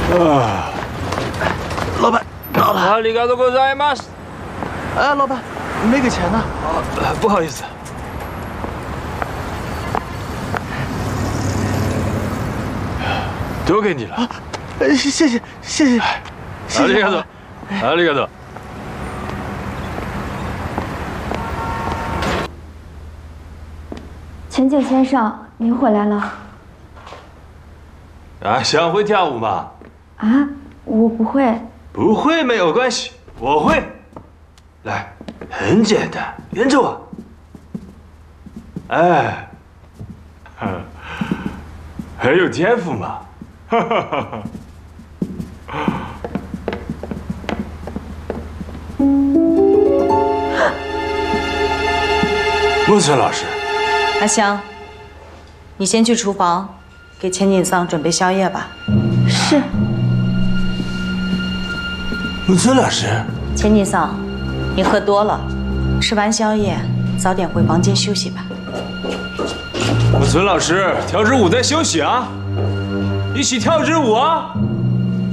啊，老板， ありがとうございます。 哎，老板，没给钱呢。 不好意思。都给你了。 谢谢。 ありがとう。ありがとう。 陈景先生，您回来了。 啊，想会跳舞吗？ 啊，我不会。 不会没有关系，我会。来，很简单，跟着我。哎，很有天赋嘛。哈哈哈哈。木村老师， 阿香，你先去厨房给钱锦桑准备宵夜吧。 是。 木村老师， 钱锦桑，你喝多了，吃完宵夜早点回房间休息吧。 木村老师，跳支舞再休息啊，一起跳支舞啊。